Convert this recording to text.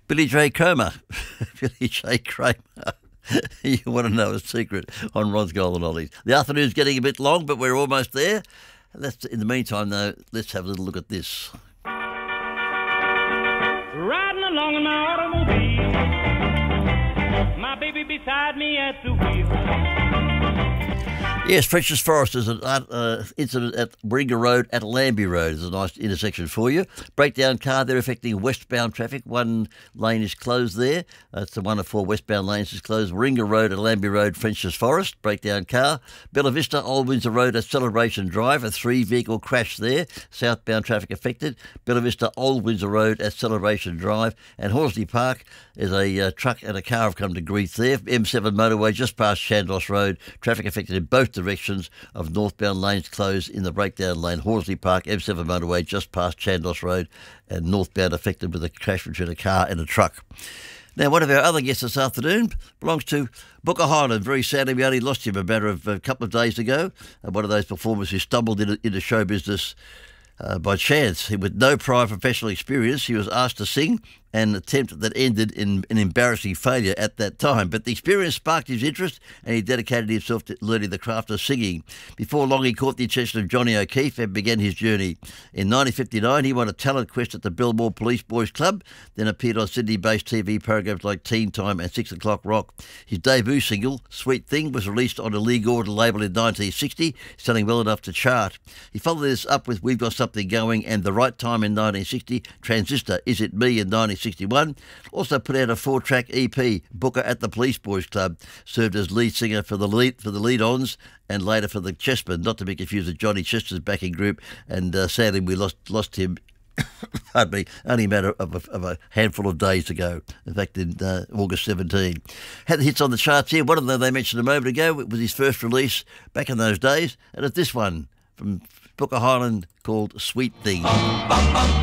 Billy J. Kramer. Billy J. Kramer. You want to know a secret on Ron's Golden Oldies. The afternoon's getting a bit long, but we're almost there. In the meantime, though, let's have a little look at this. Riding along in my automobile, my baby beside me at the wheel. Yes, French's Forest is an incident at Warringah Road at Lambie Road. There's a nice intersection for you. Breakdown car there affecting westbound traffic. One lane is closed there. That's the one of four westbound lanes is closed. Warringah Road at Lambie Road, French's Forest. Breakdown car. Bella Vista, Old Windsor Road at Celebration Drive. A 3-vehicle crash there. Southbound traffic affected. Bella Vista, Old Windsor Road at Celebration Drive. And Horsley Park is a truck and a car have come to grief there. M7 motorway just past Chandos Road. Traffic affected in both directions of northbound lanes closed in the breakdown lane. Horsley Park, M7 motorway just past Chandos Road, and northbound affected with a crash between a car and a truck. Now, one of our other guests this afternoon belongs to Booker Hyland. Very sadly, we only lost him a matter of a couple of days ago. One of those performers who stumbled into show business by chance. With no prior professional experience, he was asked to sing, an attempt that ended in an embarrassing failure at that time. But the experience sparked his interest and he dedicated himself to learning the craft of singing. Before long, he caught the attention of Johnny O'Keefe and began his journey. In 1959, he won a talent quest at the Belmore Police Boys Club, then appeared on Sydney-based TV programs like Teen Time and 6 O'Clock Rock. His debut single, Sweet Thing, was released on a Lee Gordon label in 1960, selling well enough to chart. He followed this up with We've Got Something Going and The Right Time in 1960, Transistor, Is It Me in 1961. Also put out a 4-track EP, Booker at the Police Boys Club, served as lead singer for the Lead-Ons and later for the Chessmen, not to be confused with Johnny Chester's backing group, and sadly we lost him, pardon me, only a matter of a handful of days ago, in fact in August 17. Had the hits on the charts here. One of them they mentioned a moment ago was his first release back in those days, and it's this one from Booker Hyland called Sweet Thing.